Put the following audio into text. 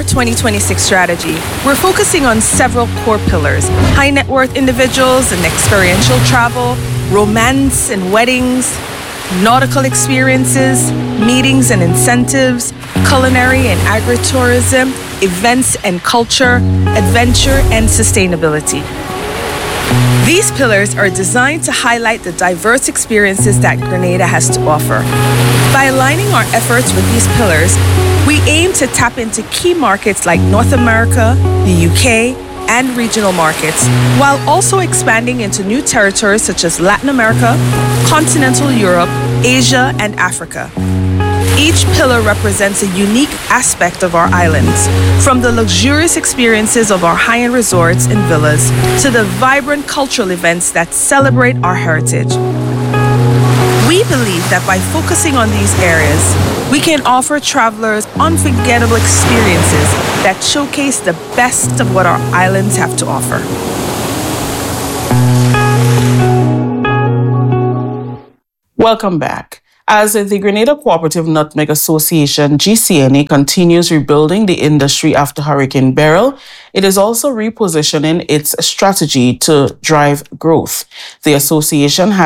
2026 strategy, we're focusing on several core pillars: high net worth individuals and experiential travel, romance and weddings, nautical experiences, meetings and incentives, culinary and agritourism, events and culture, adventure and sustainability. These pillars are designed to highlight the diverse experiences that Grenada has to offer. By aligning our efforts with these pillars, we aim to tap into key markets like North America, the UK, and regional markets, while also expanding into new territories such as Latin America, continental Europe, Asia, and Africa. Each pillar represents a unique aspect of our islands, from the luxurious experiences of our high-end resorts and villas to the vibrant cultural events that celebrate our heritage. We believe that by focusing on these areas, we can offer travelers unforgettable experiences that showcase the best of what our islands have to offer. Welcome back. As the Grenada Cooperative Nutmeg Association, GCNA, continues rebuilding the industry after Hurricane Beryl, it is also repositioning its strategy to drive growth. The association has